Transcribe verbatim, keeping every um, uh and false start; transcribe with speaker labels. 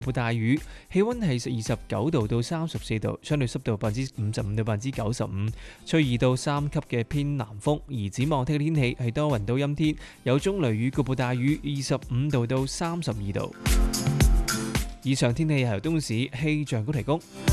Speaker 1: 部大雨，氣溫係二十九度到三十四度，相對濕度百分之五十五到百分之九十五，吹二到三級嘅偏南風。而展望聽日天氣係多雲到陰天，有中雷雨，局部大雨，二十五度到三十二度。以上天氣係由東市氣象局提供。